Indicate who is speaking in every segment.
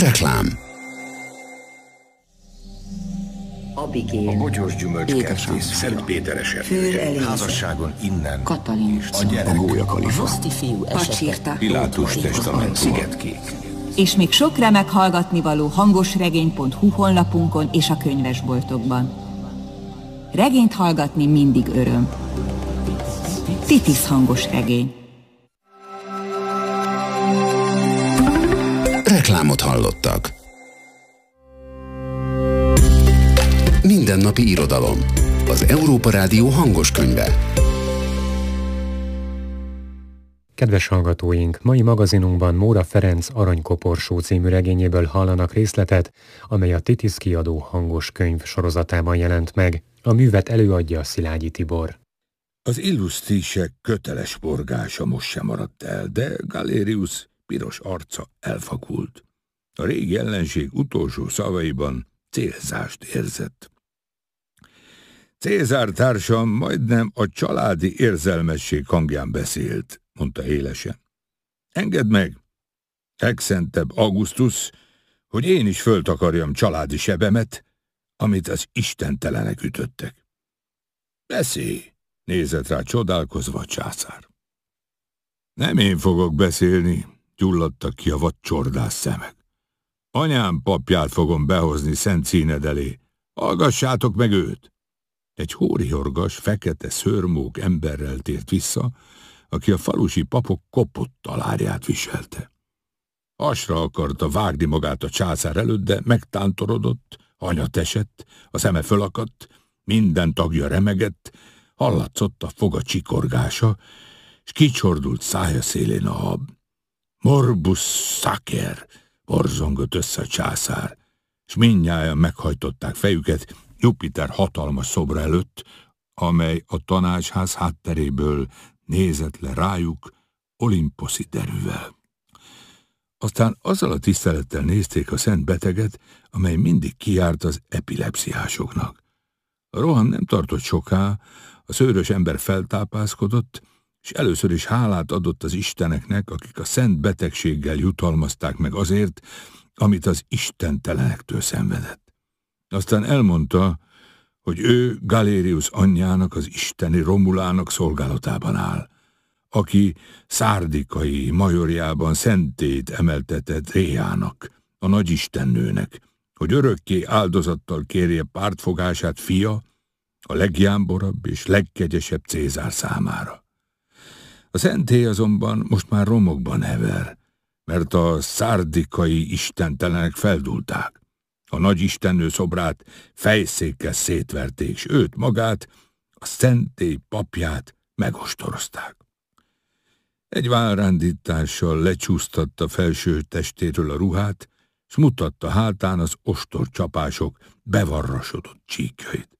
Speaker 1: Reklám.
Speaker 2: Abigail,
Speaker 3: a bogyós gyümölcskertész Szentpéteres házasságon innen
Speaker 2: Katalin,
Speaker 1: A Gólyakalifa,
Speaker 2: Roszti fiú esete,
Speaker 3: Pilátus testament Szigetkék.
Speaker 4: És még sok remek hallgatnivaló hangosregény.hu honlapunkon és a könyvesboltokban. Regényt hallgatni mindig öröm. Titis hangos regény.
Speaker 1: Reklámot hallottak. Mindennapi irodalom. Az Európa Rádió hangos könyve.
Speaker 5: Kedves hallgatóink, mai magazinunkban Móra Ferenc Aranykoporsó című regényéből hallanak részletet, amely a Titis kiadó hangos könyv sorozatában jelent meg. A művet előadja Szilágyi Tibor.
Speaker 6: Az illusztrisek köteles porgása most sem maradt el, de Galerius piros arca elfakult. A régi ellenség utolsó szavaiban célzást érzett. Cézár társam majdnem a családi érzelmesség hangján beszélt, mondta élesen. Engedd meg, legszentebb Augustus, hogy én is föltakarjam családi sebemet, amit az istentelenek ütöttek. Beszélj, nézett rá csodálkozva a császár. Nem én fogok beszélni, gyulladtak ki a vadcsordász szemek. Anyám papját fogom behozni szent színed elé. Hallgassátok meg őt! Egy hóriorgas, fekete szőrmók emberrel tért vissza, aki a falusi papok kopott talárját viselte. Hasra akarta vágni magát a császár előtt, de megtántorodott, hanyat esett, a szeme fölakadt, minden tagja remegett, hallatszott a foga csikorgása, s kicsordult szája szélén a hab. Morbus sacer, borzongott össze a császár, s mindnyájan meghajtották fejüket Jupiter hatalmas szobra előtt, amely a tanácsház hátteréből nézett le rájuk olimposzi derűvel. Aztán azzal a tisztelettel nézték a szent beteget, amely mindig kijárt az epilepsziásoknak. A roham nem tartott soká, a szőrös ember feltápászkodott, és először is hálát adott az isteneknek, akik a szent betegséggel jutalmazták meg azért, amit az istentelenektől szenvedett. Aztán elmondta, hogy ő Galerius anyjának, az isteni Romulának szolgálatában áll, aki szárdikai majorjában szentét emeltetett Réának, a nagyistennőnek, hogy örökké áldozattal kérje pártfogását fia, a legjámborabb és legkegyesebb Cézár számára. A szentély azonban most már romokban hever, mert a szárdikai istentelenek feldúlták. A nagyistennő szobrát fejszékkel szétverték, s őt magát, a szentély papját megostorozták. Egy vállrándítással lecsúsztatta felső testéről a ruhát, s mutatta hátán az ostorcsapások bevarrasodott csíkjait.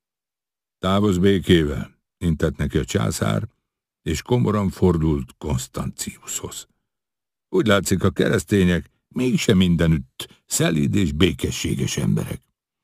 Speaker 6: Távozz békével, intett neki a császár, és komoran fordult Konstanciushoz. Úgy látszik, a keresztények mégsem mindenütt szelíd és békességes emberek.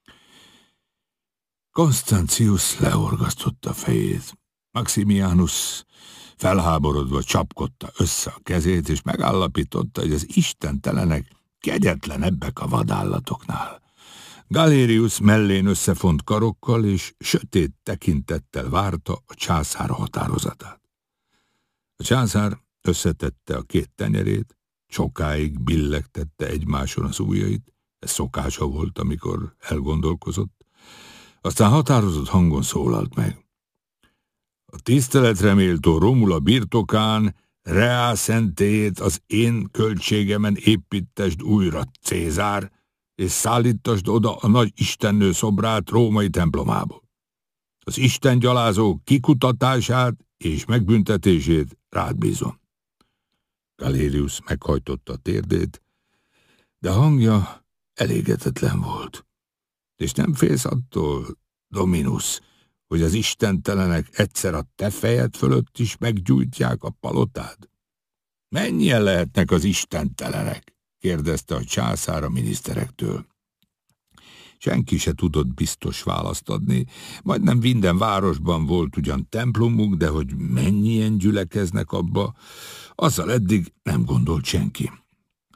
Speaker 6: Konstancius leorgasztotta fejét. Maximianus felháborodva csapkodta össze a kezét, és megállapította, hogy az istentelenek kegyetlenebbek a vadállatoknál. Galerius mellén összefont karokkal és sötét tekintettel várta a császár határozatát. A császár összetette a két tenyerét, sokáig billegtette egymáson az ujjait, ez szokása volt, amikor elgondolkozott, aztán határozott hangon szólalt meg. A tiszteletre méltó Romula birtokán Rea szentélyét az én költségemen építesd újra, Cézár, és szállítasd oda a nagy istennő szobrát római templomából. Az istengyalázók kikutatását és megbüntetését rád bízom. Galerius meghajtotta a térdét, de hangja elégedetlen volt. És nem félsz attól, Dominus, hogy az istentelenek egyszer a te fejed fölött is meggyújtják a palotád? Mennyien lehetnek az istentelenek? Kérdezte a császár a miniszterektől. Senki se tudott biztos választ adni, majdnem minden városban volt ugyan templomuk, de hogy mennyien gyülekeznek abba, azzal eddig nem gondolt senki.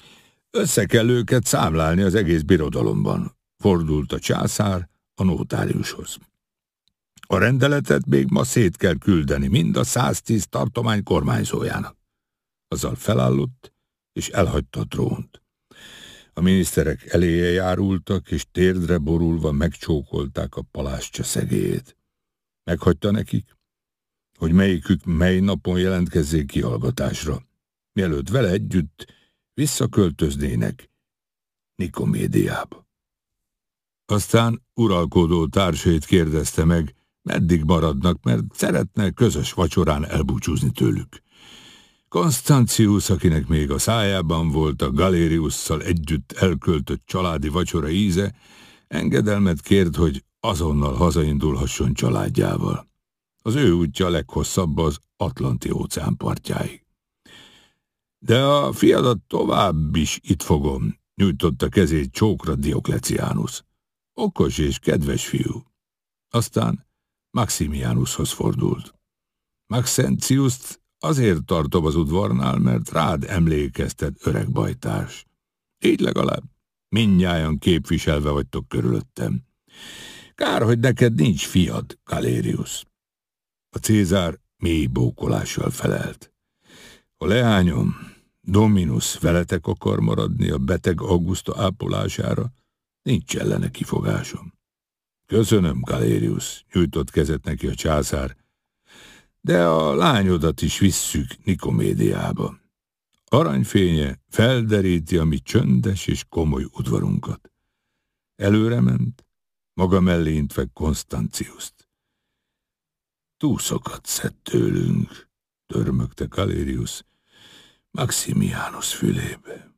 Speaker 6: Össze kell őket számlálni az egész birodalomban, fordult a császár a notáriushoz. A rendeletet még ma szét kell küldeni mind a 110 tartomány kormányzójának. Azzal felállott, és elhagyta a trónt. A miniszterek eléje járultak, és térdre borulva megcsókolták a palástja szegélyét. Meghagyta nekik, hogy melyikük mely napon jelentkezzék kihallgatásra, mielőtt vele együtt visszaköltöznének Nikomédiába. Aztán uralkodó társait kérdezte meg, meddig maradnak, mert szeretne közös vacsorán elbúcsúzni tőlük. Constantius, akinek még a szájában volt a Galeriusszal együtt elköltött családi vacsora íze, engedelmet kért, hogy azonnal hazaindulhasson családjával. Az ő útja leghosszabb az Atlanti-óceán partjáig. De a fiadat tovább is itt fogom, nyújtotta kezét csókra Dioklecianus. Okos és kedves fiú. Aztán Maximianushoz fordult. Maxentiust azért tartom az udvarnál, mert rád emlékeztet, öreg bajtárs. Így legalább mindnyájan képviselve vagytok körülöttem. Kár, hogy neked nincs fiad, Galerius. A Cézár mély bókolással felelt. A leányom, Dominus, veletek akar maradni a beteg Augusta ápolására, nincs ellene kifogásom. Köszönöm, Galerius, nyújtott kezet neki a császár, de a lányodat is visszük Nikomédiába. Aranyfénye felderíti a mi csöndes és komoly udvarunkat. Előre ment, maga mellé intve Constantiust. Túl sokat szed tőlünk, dörmögte Galerius Maximianus fülébe.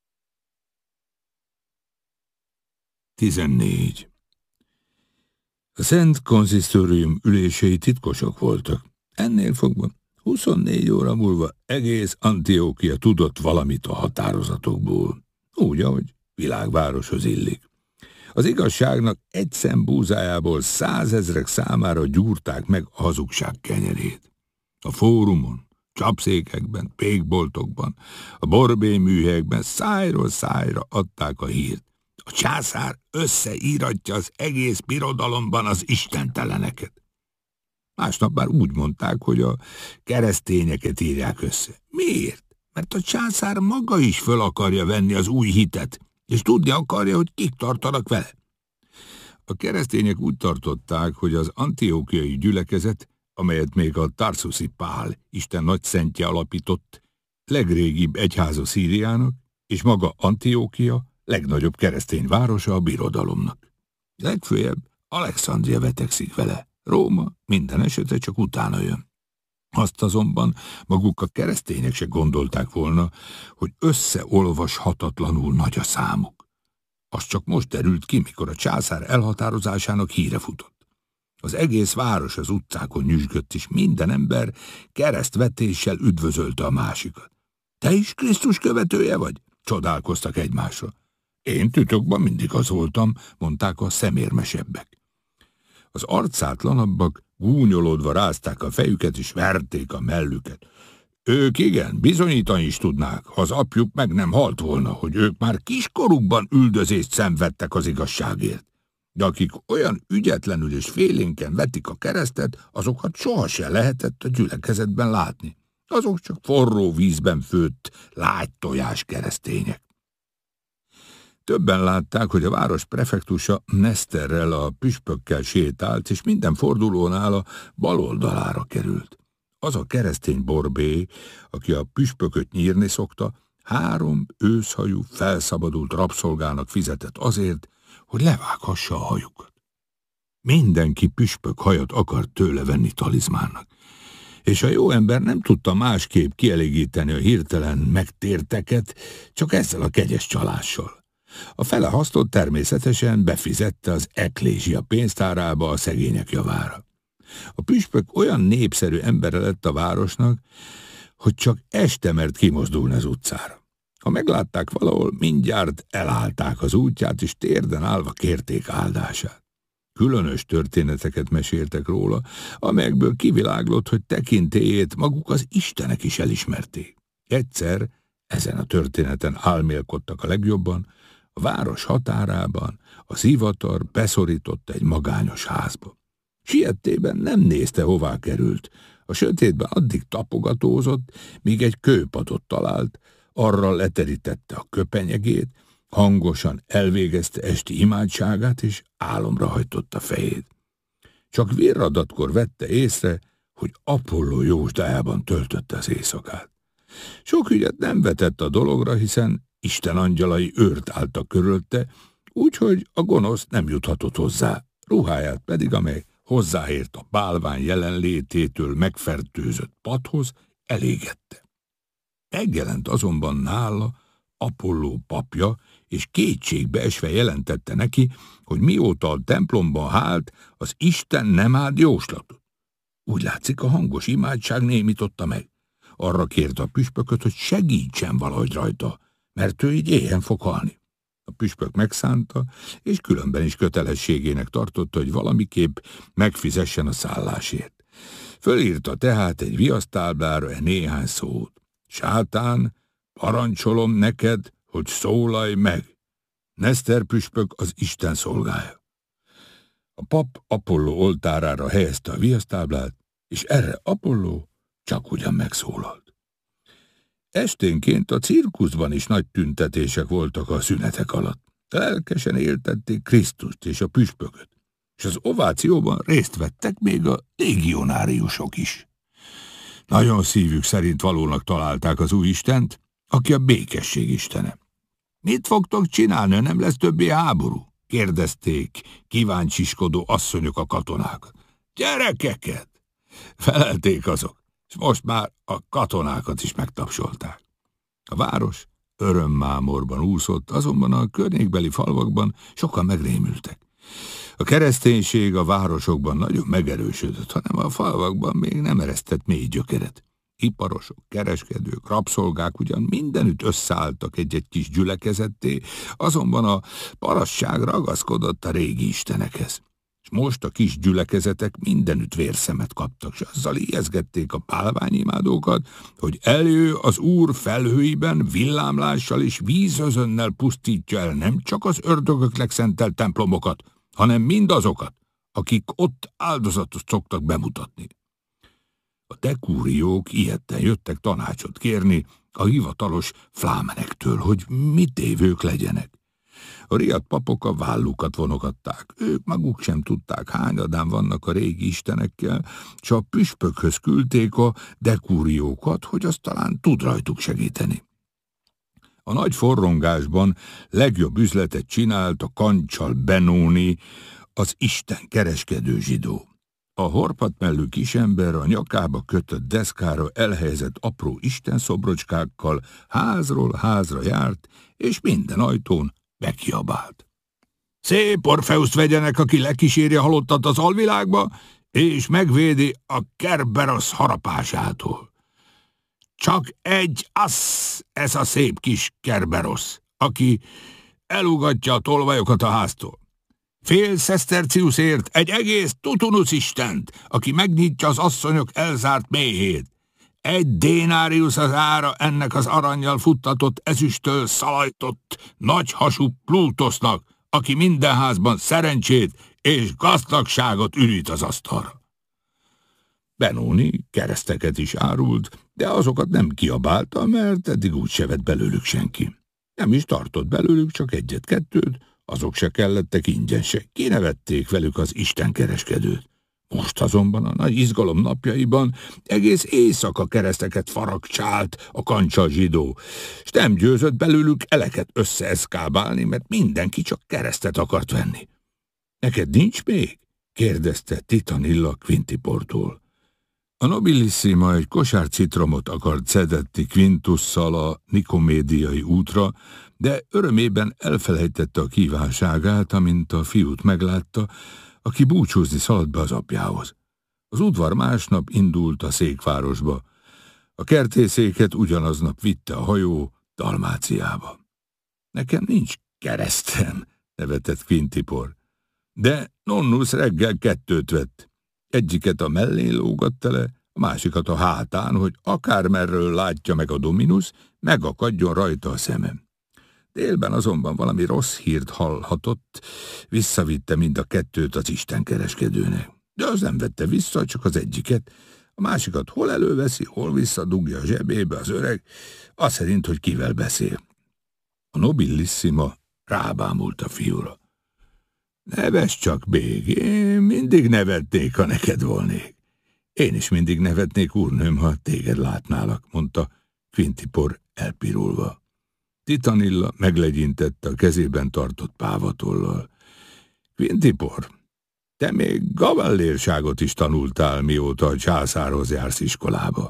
Speaker 6: 14. A Szent Konzisztórium ülései titkosak voltak. Ennél fogva 24 óra múlva egész Antiókia tudott valamit a határozatokból, úgy, ahogy világvároshoz illik. Az igazságnak egy szem búzájából 100 000 számára gyúrták meg a hazugság kenyerét. A fórumon, csapszékekben, pékboltokban, a borbély műhelyekben szájról szájra adták a hírt. A császár összeíratja az egész birodalomban az istenteleneket. Másnap már úgy mondták, hogy a keresztényeket írják össze. Miért? Mert a császár maga is föl akarja venni az új hitet, és tudni akarja, hogy kik tartanak vele. A keresztények úgy tartották, hogy az antiókiai gyülekezet, amelyet még a Tarsuszi Pál, Isten nagyszentje alapított, legrégibb egyháza Szíriának, és maga Antiókia legnagyobb keresztény városa a birodalomnak. Legfőjebb Alexandria vetekszik vele, Róma minden esetre csak utána jön. Azt azonban maguk a keresztények se gondolták volna, hogy összeolvashatatlanul nagy a számuk. Az csak most derült ki, mikor a császár elhatározásának híre futott. Az egész város az utcákon nyüzsgött, és minden ember keresztvetéssel üdvözölte a másikat. Te is Krisztus követője vagy? Csodálkoztak egymásra. Én titokban mindig az voltam, mondták a szemérmesebbek. Az arcátlanabbak gúnyolódva rázták a fejüket és verték a mellüket. Ők igen, bizonyítani is tudnák, ha az apjuk meg nem halt volna, hogy ők már kiskorukban üldözést szenvedtek az igazságért. De akik olyan ügyetlenül és félénken vetik a keresztet, azokat sohasem lehetett a gyülekezetben látni. Azok csak forró vízben főtt, lágy tojás keresztények. Többen látták, hogy a város prefektusa Neszterrel a püspökkel sétált, és minden fordulónál a bal oldalára került. Az a keresztény borbély, aki a püspököt nyírni szokta, 3 őszhajú, felszabadult rabszolgának fizetett azért, hogy levághassa a hajukat. Mindenki püspök hajat akart tőle venni talizmánnak, és a jó ember nem tudta másképp kielégíteni a hirtelen megtérteket, csak ezzel a kegyes csalással. A fele hasztot természetesen befizette az eklézsia pénztárába a szegények javára. A püspök olyan népszerű embere lett a városnak, hogy csak este mert kimozdulni az utcára. Ha meglátták valahol, mindjárt elállták az útját, és térden állva kérték áldását. Különös történeteket meséltek róla, amelyekből kiviláglott, hogy tekintélyét maguk az istenek is elismerték. Egyszer Ezen a történeten álmélkodtak a legjobban, a város határában a zivatar beszorította egy magányos házba. Siettében nem nézte, hová került. A sötétben addig tapogatózott, míg egy kőpadot talált, arra leterítette a köpenyegét, hangosan elvégezte esti imádságát, és álomra hajtotta fejét. Csak virradatkor vette észre, hogy Apolló jósdájában töltötte az éjszakát. Sok ügyet nem vetett a dologra, hiszen Isten angyalai őrt álltak körülte, úgyhogy a gonosz nem juthatott hozzá, ruháját pedig, amely hozzáért a bálvány jelenlététől megfertőzött padhoz, elégette. Megjelent azonban nála Apolló papja, és kétségbe esve jelentette neki, hogy mióta a templomban hált, az Isten nem áld jóslatot. Úgy látszik, a hangos imádság némította meg. Arra kérte a püspököt, hogy segítsen valahogy rajta, mert ő így éhen fog halni. A püspök megszánta, és különben is kötelességének tartotta, hogy valamiképp megfizessen a szállásért. Fölírta tehát egy viasztáblára néhány szót. Sátán, parancsolom neked, hogy szólalj meg. Neszter püspök az Isten szolgája. A pap Apolló oltárára helyezte a viasztáblát, és erre Apolló csak ugyan megszólalt. Esténként a cirkuszban is nagy tüntetések voltak a szünetek alatt. Lelkesen éltették Krisztust és a püspököt, és az ovációban részt vettek még a légionáriusok is. Nagyon szívük szerint valónak találták az új Istent, aki a békesség istene. Mit fogtok csinálni, nem lesz többé háború? Kérdezték kíváncsiskodó asszonyok a katonákat. Gyerekeket! Felelték azok, és most már a katonákat is megtapsolták. A város örömmámorban úszott, azonban a környékbeli falvakban sokan megrémültek. A kereszténység a városokban nagyon megerősödött, hanem a falvakban még nem eresztett mély gyökeret. Iparosok, kereskedők, rabszolgák ugyan mindenütt összeálltak egy-egy kis gyülekezetté, azonban a parasság ragaszkodott a régi istenekhez. És most a kis gyülekezetek mindenütt vérszemet kaptak, és azzal ijeszgették a bálványimádókat, hogy eljő az Úr felhőiben villámlással és vízözönnel pusztítja el nem csak az ördögök legszentelt templomokat, hanem mindazokat, akik ott áldozatot szoktak bemutatni. A dekúriók ilyetten jöttek tanácsot kérni a hivatalos flámenektől, hogy mit tévők legyenek. A riadt papok a vállukat vonogatták, ők maguk sem tudták, hányadán vannak a régi istenekkel, s a püspökhöz küldték a dekúriókat, hogy azt talán tud rajtuk segíteni. A nagy forrongásban legjobb üzletet csinált a Kancsal Benóni, az Isten kereskedő zsidó. A horpatmellű kisember a nyakába kötött deszkára elhelyezett apró istenszobrocskákkal házról házra járt, és minden ajtón bekiabált. Szép Orfeuszt vegyenek, aki lekíséri a halottat az alvilágba, és megvédi a Kerberosz harapásától. Csak egy assz ez a szép kis Kerberosz, aki elugatja a tolvajokat a háztól. Fél szeszterciuszért egy egész Tutunus istent, aki megnyitja az asszonyok elzárt méhét. 1 dénárius az ára ennek az arannyal futtatott ezüsttől szalajtott nagyhasú Plutosznak, aki minden házban szerencsét és gazdagságot ürít az asztalra. Benóni kereszteket is árult, de azokat nem kiabálta, mert eddig úgy se vett belőlük senki. Nem is tartott belőlük, csak 1-2, azok se kellettek ingyen se. Kinevették velük az istenkereskedőt. Most azonban a nagy izgalom napjaiban egész éjszaka kereszteket faragcsált a Kancsal zsidó, s nem győzött belőlük eleket összeeszkábálni, mert mindenki csak keresztet akart venni. Neked nincs még? Kérdezte Titanilla Quintiportól. A nobilissima egy kosár citromot akart szedetti Quintusszal a nikomédiai útra, de örömében elfelejtette a kívánságát, amint a fiút meglátta, aki búcsúzni szaladt be az apjához. Az udvar másnap indult a székvárosba. A kertészéket ugyanaznap vitte a hajó Dalmáciába. Nekem nincs keresztem, nevetett Quintipor. De Nonnus reggel 2 vett. Egyiket a mellén lógatta le, a másikat a hátán, hogy akármerről látja meg a Dominus, megakadjon rajta a szemem. Délben azonban valami rossz hírt hallhatott, visszavitte mind a kettőt az istenkereskedőnek. De az nem vette vissza, csak az egyiket, a másikat hol előveszi, hol visszadugja a zsebébe az öreg, az szerint, hogy kivel beszél. A nobilissima rábámult a fiúra. Neves csak, bég, én mindig nevetnék, ha neked volnék. Én is mindig nevetnék, úrnőm, ha téged látnálak, mondta Quintipor elpirulva. Titanilla meglegyintette a kezében tartott pávatollal. Quintipor, te még gavallérságot is tanultál, mióta a császárhoz jársz iskolába.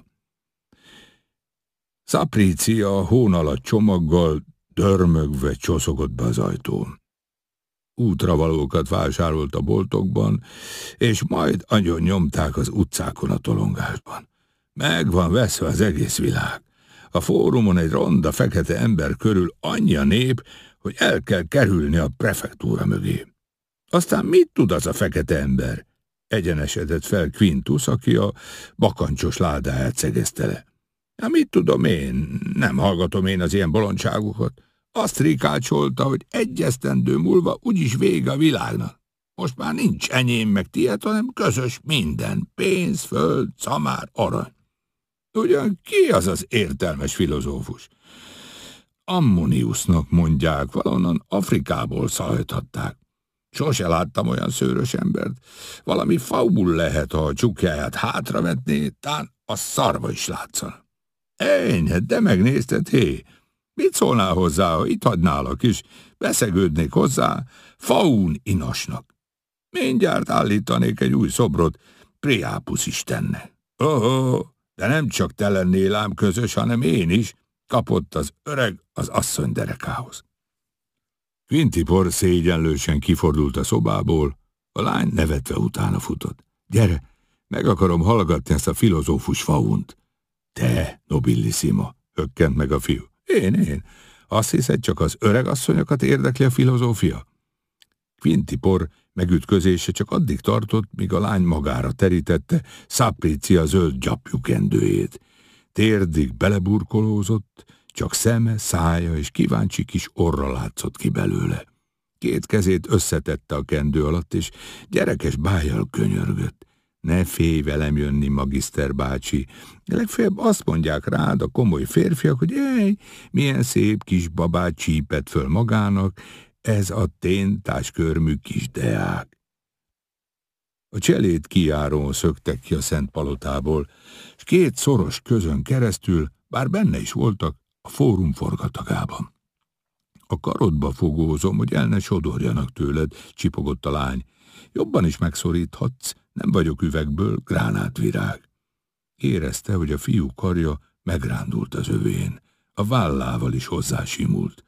Speaker 6: Szaprícia hón alatt csomaggal dörmögve csoszogott be az ajtón. Útravalókat vásárolt a boltokban, és majd agyon nyomták az utcákon a tolongásban. Meg van veszve az egész világ. A fórumon egy ronda fekete ember körül annyi a nép, hogy el kell kerülni a prefektúra mögé. Aztán mit tud az a fekete ember? Egyenesedett fel Quintus, aki a bakancsos ládáját szegezte le. Mit tudom én, nem hallgatom én az ilyen bolondságokat. Azt rikácsolta, hogy egy esztendő múlva úgyis vége a világnak. Most már nincs enyém meg tiéd, hanem közös minden. Pénz, föld, szamár, arany. Ugyan ki az az értelmes filozófus? Ammoniusnak mondják, valonnan Afrikából szajthatták. Sose láttam olyan szőrös embert. Valami faul lehet, ha a csukjáját hátravetné, tán a szarva is látszana. Ennyi, de megnézted, hé! Mit szólnál hozzá, ha itt hagynálak is? Beszegődnék hozzá Faun inasnak. Mindjárt állítanék egy új szobrot Priapus istennek. De nem csak te lennél ám közös, hanem én is, kapott az öreg az asszony derekához. Quintipor szégyenlősen kifordult a szobából, a lány nevetve utána futott. Gyere, meg akarom hallgatni ezt a filozófus Faunt. Te, nobilissima, hökkent meg a fiú. Én. Azt hiszed, csak az öreg asszonyokat érdekli a filozófia? Quintipor megütközése csak addig tartott, míg a lány magára terítette Szaprícia zöld gyapjukendőjét. Térdig beleburkolózott, csak szeme, szája és kíváncsi kis orra látszott ki belőle. Két kezét összetette a kendő alatt, és gyerekes bájjal könyörgött. Ne félj velem jönni, magiszter bácsi. Legfeljebb azt mondják rád a komoly férfiak, hogy milyen szép kis babát csípett föl magának, ez a téntáskörmű kis deák. A cselét kijárón szöktek ki a Szent Palotából, s két szoros közön keresztül, bár benne is voltak, a fórum forgatagában. A karodba fogózom, hogy el ne sodorjanak tőled, csipogott a lány. Jobban is megszoríthatsz, nem vagyok üvegből, gránátvirág. Érezte, hogy a fiú karja megrándult az övén, a vállával is hozzásimult.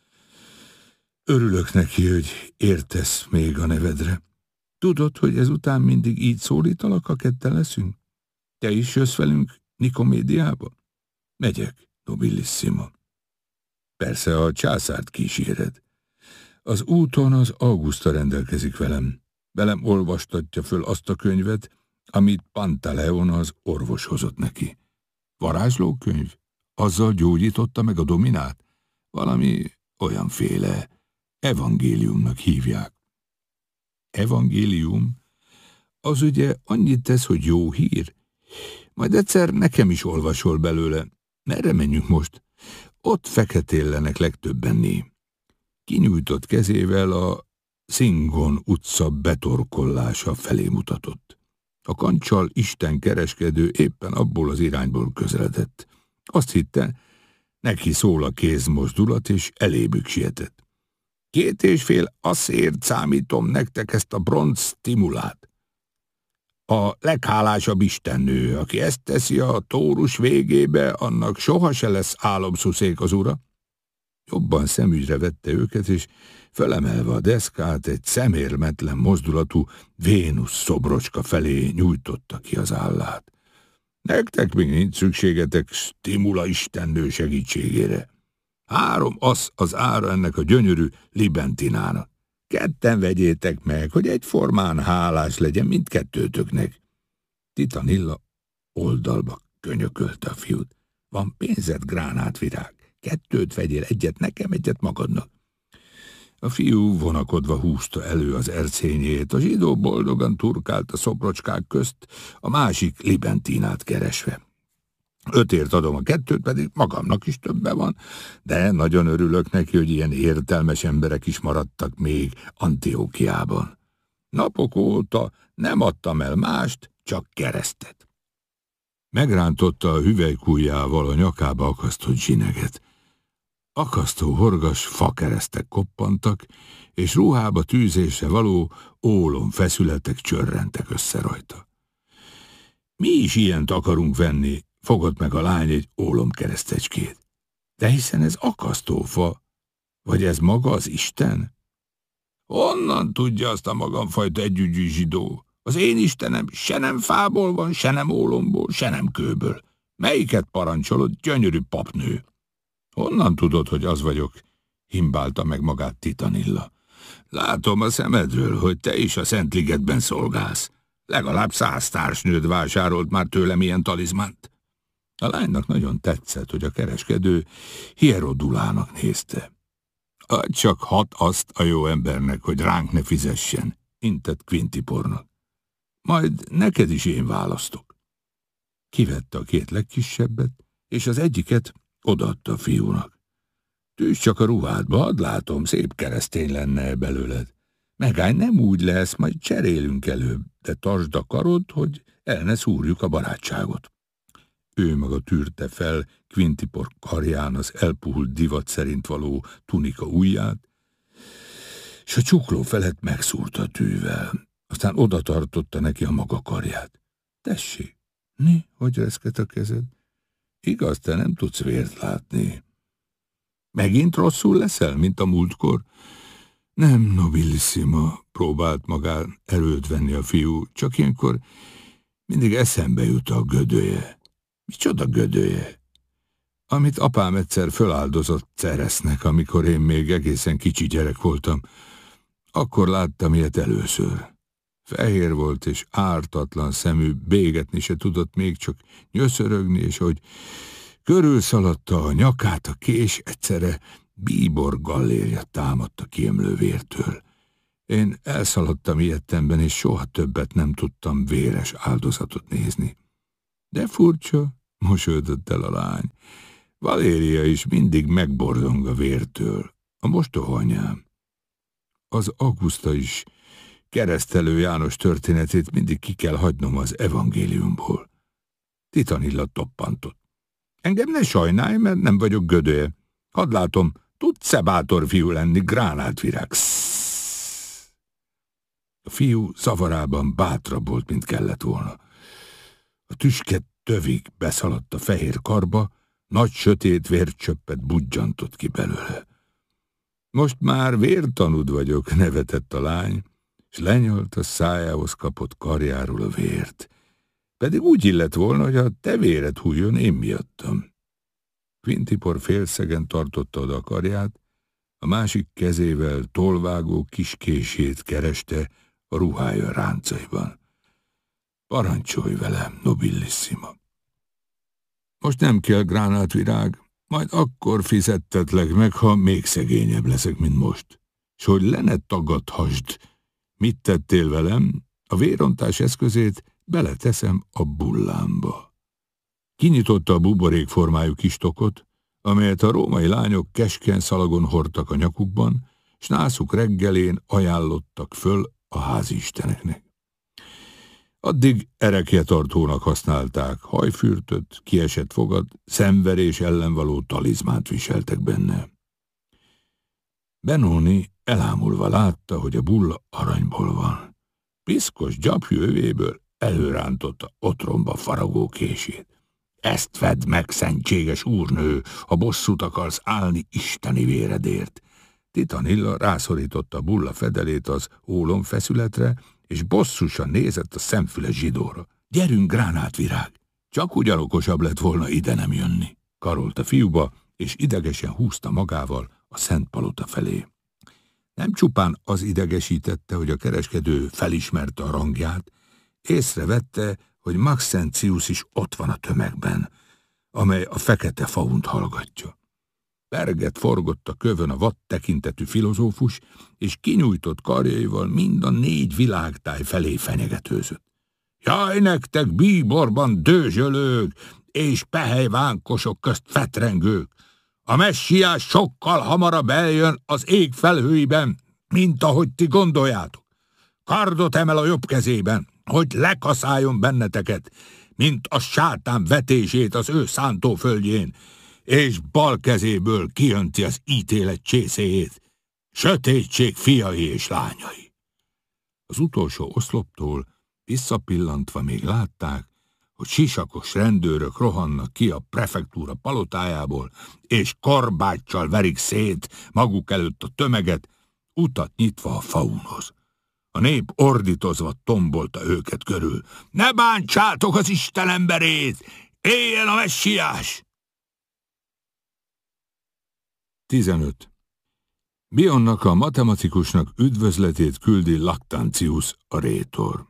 Speaker 6: Örülök neki, hogy értesz még a nevedre. Tudod, hogy ezután mindig így szólítalak, ha ketten leszünk? Te is jössz velünk Nikomédiába? Megyek, nobilissima. Persze a császárt kíséred. Az úton az Augusta rendelkezik velem. Velem olvastatja föl azt a könyvet, amit Pantaleon az orvos hozott neki. Varázslókönyv? Azzal gyógyította meg a dominát? Valami olyanféle evangéliumnak hívják. Evangélium? Az ugye annyit tesz, hogy jó hír? Majd egyszer nekem is olvasol belőle. Merre menjünk most? Ott feketéllenek legtöbbenné. Kinyújtott kezével a Szingon utca betorkollása felé mutatott. A kancsal Isten kereskedő éppen abból az irányból közeledett. Azt hitte, neki szól a kézmozdulat, és elébük sietett. 2,5 asszért számítom nektek ezt a bronz stimulát. A leghálásabb istennő, aki ezt teszi a tórus végébe, annak soha se lesz álomszuszék az ura. Jobban szemügyre vette őket, és felemelve a deszkát egy szemérmetlen mozdulatú Vénusz szobrocska felé nyújtotta ki az állát. Nektek még nincs szükségetek stimula istennő segítségére. 3 asz az ára ennek a gyönyörű libentinának. 2 vegyétek meg, hogy egyformán hálás legyen mindkettőtöknek. Titanilla Oldalba könyökölte a fiút. Van pénzed, gránátvirág? 2 vegyél, 1 nekem, 1 magadnak. A fiú vonakodva húzta elő az ercényét, a zsidó boldogan turkált a szobrocskák közt, a másik Libentinát keresve. 5 adom, a 2 pedig magamnak is többe van, de nagyon örülök neki, hogy ilyen értelmes emberek is maradtak még Antiókiában. Napok óta nem adtam el mást, csak keresztet. Megrántotta a hüvelykujjával a nyakába akasztott zsineget. Akasztó horgas fakeresztek koppantak, és ruhába tűzésre való ólomfeszületek csörrentek össze rajta. Mi is ilyent akarunk venni, fogott meg a lány egy ólomkeresztecskét. De hiszen ez akasztófa, vagy ez maga az Isten? Honnan tudja azt a magamfajta együgyű zsidó? Az én Istenem se nem fából van, se nem ólomból, se nem kőből. Melyiket parancsolod, gyönyörű papnő? Honnan tudod, hogy az vagyok? Himbálta meg magát Titanilla. Látom a szemedről, hogy te is a Szentligetben szolgálsz. Legalább 100 társnőd vásárolt már tőlem ilyen talizmánt. A lánynak nagyon tetszett, hogy a kereskedő Hierodulának nézte. Adj csak 6 azt a jó embernek, hogy ránk ne fizessen, intett Quintipornak. Majd neked is én választok. Kivette a 2 legkisebbet, és az egyiket odaadta a fiúnak. Tűzd csak a ruhádba, add látom, szép keresztény lenne belőled. Megállj, nem úgy lesz, majd cserélünk előbb, de tartsd a karod, hogy el ne szúrjuk a barátságot. Ő maga tűrte fel Quintipor karján az elpuhult divat szerint való tunika ujját, és a csukló felett megszúrta tűvel. Aztán oda tartotta neki a maga karját. Tessék, hogy reszket a kezed? Igaz, te nem tudsz vért látni. Megint rosszul leszel, mint a múltkor? Nem, nobilissima, próbált magán erőt venni a fiú, csak ilyenkor mindig eszembe jut a gödöje. Micsoda gödöje? Amit apám egyszer föláldozott Ceresznek, amikor én még egészen kicsi gyerek voltam. Akkor láttam ilyet először. Fehér volt és ártatlan szemű, bégetni se tudott még, csak nyöszörögni, és hogy körülszaladta a nyakát a kés, egyszerre bíbor gallérja támadt a kiemlő vértől. Én elszaladtam ilyettemben, és soha többet nem tudtam véres áldozatot nézni. De furcsa, mosolyodott el a lány. Valéria is mindig megborzong a vértől, a mostoha anyám. Az Auguszta is Keresztelő János történetét mindig ki kell hagynom az evangéliumból. Titanilla toppantott. Engem ne sajnálj, mert nem vagyok gödöje. Hadd látom, tudsz-e bátor fiú lenni, gránátvirág? A fiú zavarában bátrabb volt, mint kellett volna. A tüske tövig beszaladt a fehér karba, nagy sötét vércsöppet budjantott ki belőle. Most már vértanúd vagyok, nevetett a lány, és lenyalt a szájához kapott karjáról a vért. Pedig úgy illett volna, hogy a te véred hújjon én miattam. Quintipor félszegen tartotta oda a karját, a másik kezével tolvágó kis kését kereste a ruhája ráncaiban. Parancsolj velem, nobilissima. Most nem kell, gránátvirág, majd akkor fizettetlek meg, ha még szegényebb leszek, mint most. S hogy le ne tagadhassd, mit tettél velem, a vérontás eszközét beleteszem a bullámba. Kinyitotta a buborékformájú kis tokot, amelyet a római lányok keskeny szalagon hordtak a nyakukban, s nászuk reggelén ajánlottak föl a háziisteneknek. Addig erekjetartónak használták, hajfürtöt, kiesett fogad, szenverés ellen való talizmánt viseltek benne. Benoni elámulva látta, hogy a bulla aranyból van. Piszkos gyapjú övéből előrántotta otromba faragó kését. Ezt vedd meg, szentséges úrnő, ha bosszút akarsz állni isteni véredért. Titanilla rászorította a bulla fedelét az ólomfeszületre, és bosszusan nézett a szemfüles zsidóra. Gyerünk, gránátvirág! Csak ugyan okosabb lett volna ide nem jönni. Karolt a fiúba, és idegesen húzta magával a Szent Palota felé. Nem csupán az idegesítette, hogy a kereskedő felismerte a rangját, észrevette, hogy Maxentius is ott van a tömegben, amely a fekete faunt hallgatja. Perget forgott a kövön a vad tekintetű filozófus, és kinyújtott karjaival mind a 4 világtáj felé fenyegetőzött. Jaj, nektek bíborban dőzsölők és pehelyvánkosok közt fetrengők! A messiás sokkal hamarabb eljön az ég felhőiben, mint ahogy ti gondoljátok. Kardot emel a jobb kezében, hogy lekaszáljon benneteket, mint a sátán vetését az ő szántóföldjén, és bal kezéből kijönti az ítélet csészéjét, sötétség fiai és lányai. Az utolsó oszloptól visszapillantva még látták, hogy sisakos rendőrök rohannak ki a prefektúra palotájából, és korbáccsal verik szét maguk előtt a tömeget, utat nyitva a faunhoz. A nép ordítozva tombolta őket körül. Ne bántsátok az Isten emberét! Éljen a messiás! 15. Bionnak, a matematikusnak üdvözletét küldi Lactantius, a rétor.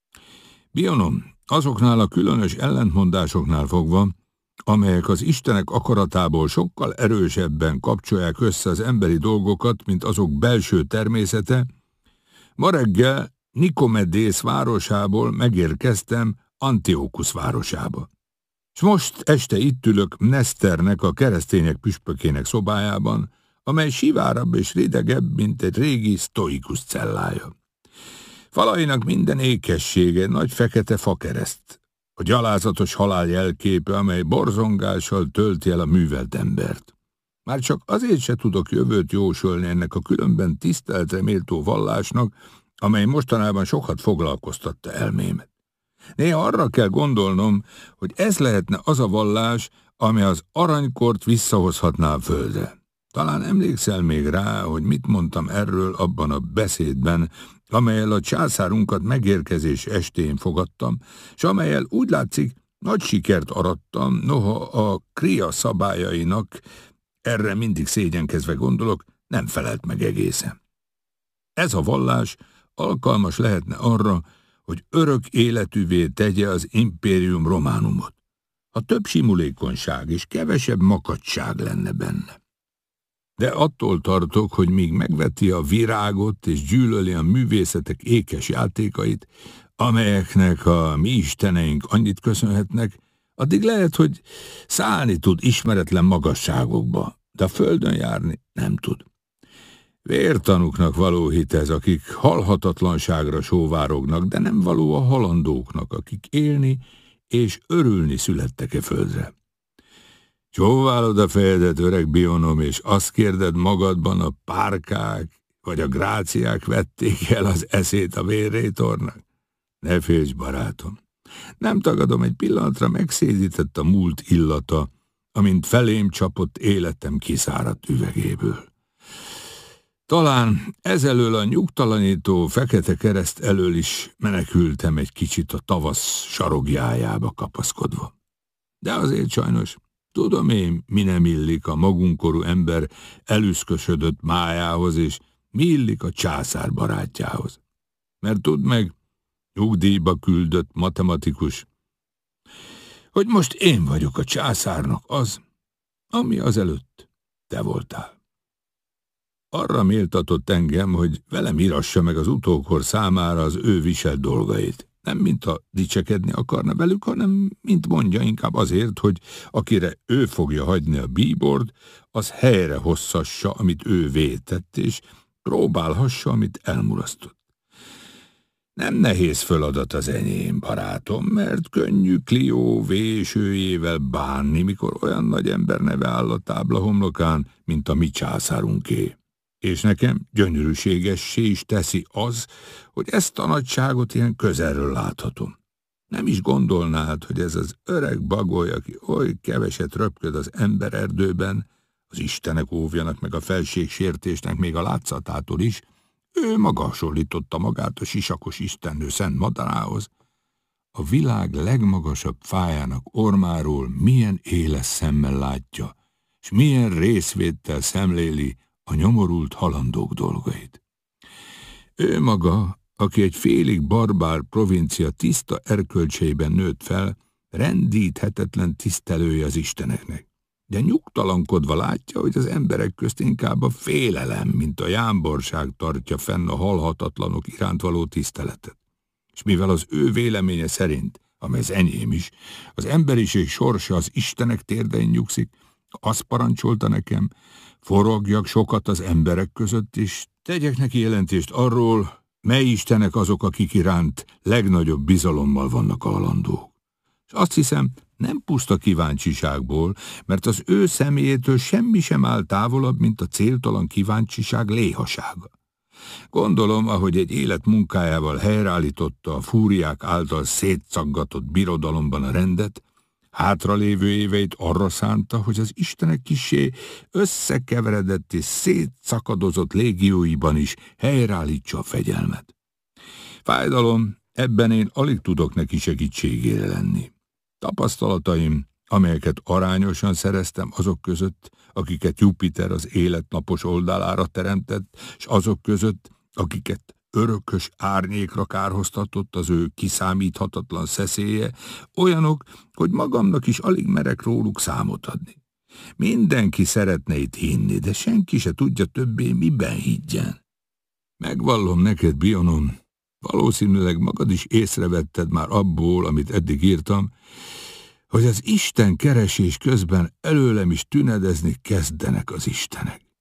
Speaker 6: Bionom, azoknál a különös ellentmondásoknál fogva, amelyek az istenek akaratából sokkal erősebben kapcsolják össze az emberi dolgokat, mint azok belső természete, ma reggel Nikomedész városából megérkeztem Antiokusz városába. S most este itt ülök Neszternek, a keresztények püspökének szobájában, amely sivárabb és ridegebb, mint egy régi sztoikus cellája. Falainak minden ékessége nagy fekete fakereszt, a gyalázatos halál jelképe, amely borzongással tölti el a művelt embert. Már csak azért se tudok jövőt jósolni ennek a különben tiszteletre méltó vallásnak, amely mostanában sokat foglalkoztatta elmémet. Néha arra kell gondolnom, hogy ez lehetne az a vallás, ami az aranykort visszahozhatná a földre. Talán emlékszel még rá, hogy mit mondtam erről abban a beszédben, amellyel a császárunkat megérkezés estén fogadtam, és amellyel úgy látszik, nagy sikert arattam, noha a kria szabályainak, erre mindig szégyenkezve gondolok, nem felelt meg egészen. Ez a vallás alkalmas lehetne arra, hogy örök életűvé tegye az Imperium Romanumot. Ha több simulékonyság és kevesebb makacság lenne benne. De attól tartok, hogy míg megveti a virágot és gyűlöli a művészetek ékes játékait, amelyeknek a mi isteneink annyit köszönhetnek, addig lehet, hogy szállni tud ismeretlen magasságokba, de a földön járni nem tud. Vértanúknak való hit ez, akik halhatatlanságra sóvárognak, de nem való a halandóknak, akik élni és örülni születtek-e földre. Csóválod a fejedet, öreg Bionom, és azt kérded magadban, a párkák vagy a gráciák vették el az eszét a vérrétornak? Ne félj, barátom! Nem tagadom, egy pillanatra megszédített a múlt illata, amint felém csapott életem kiszáradt üvegéből. Talán ezelől a nyugtalanító fekete kereszt elől is menekültem egy kicsit a tavasz sarogjájába kapaszkodva. De azért sajnos tudom én, mi nem illik a magunkorú ember elüszkösödött májához, és mi illik a császár barátjához. Mert tudd meg, nyugdíjba küldött matematikus, hogy most én vagyok a császárnak az, ami azelőtt te voltál. Arra méltatott engem, hogy velem írassa meg az utókor számára az ő viselt dolgait. Nem mintha dicsekedni akarna velük, hanem, mint mondja, inkább azért, hogy akire ő fogja hagyni a bíbort, az helyre hosszassa, amit ő vétett, és próbálhassa, amit elmulasztott. Nem nehéz feladat az enyém, barátom, mert könnyű Clio vésőjével bánni, mikor olyan nagy ember neve áll a tábla homlokán, mint a mi császárunké. És nekem gyönyörűségessé is teszi az, hogy ezt a nagyságot ilyen közelről láthatom. Nem is gondolnád, hogy ez az öreg bagoly, aki oly keveset röpköd az embererdőben, az istenek óvjanak meg a felségsértésnek még a látszatától is, ő maga hasonlította magát a sisakos istennő szent madarához. A világ legmagasabb fájának ormáról milyen éles szemmel látja, és milyen részvéttel szemléli a nyomorult halandók dolgait. Ő maga aki egy félig barbár provincia tiszta erkölcseiben nőtt fel, rendíthetetlen tisztelője az isteneknek. De nyugtalankodva látja, hogy az emberek közt inkább a félelem, mint a jámborság tartja fenn a halhatatlanok iránt való tiszteletet. És mivel az ő véleménye szerint, amely az enyém is, az emberiség sorsa az istenek térdein nyugszik, azt parancsolta nekem, forogjak sokat az emberek között, és tegyek neki jelentést arról, mely istenek azok, akik iránt legnagyobb bizalommal vannak hajlandók. És azt hiszem, nem puszta kíváncsiságból, mert az ő személyétől semmi sem áll távolabb, mint a céltalan kíváncsiság léhasága. Gondolom, ahogy egy élet munkájával helyreállította a fúriák által szétszaggatott birodalomban a rendet, hátralévő éveit arra szánta, hogy az istenek kissé összekeveredett és szétszakadozott légióiban is helyreállítsa a fegyelmet. Fájdalom, ebben én alig tudok neki segítségére lenni. Tapasztalataim, amelyeket arányosan szereztem azok között, akiket Jupiter az élet napos oldalára teremtett, és azok között, akiket örökös árnyékra kárhoztatott az ő kiszámíthatatlan szeszélye, olyanok, hogy magamnak is alig merek róluk számot adni. Mindenki szeretne itt hinni, de senki se tudja többé, miben higgyen. Megvallom neked, Bionom, valószínűleg magad is észrevetted már abból, amit eddig írtam, hogy az Isten keresés közben előlem is tünedezni kezdenek az istenek.